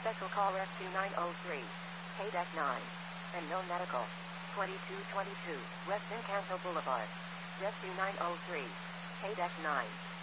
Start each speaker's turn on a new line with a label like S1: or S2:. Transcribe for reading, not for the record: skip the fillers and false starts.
S1: Special call Rescue 903. KDEC 9. And no medical. 2222 West Encanto Boulevard. Rescue 903. KDEC 9.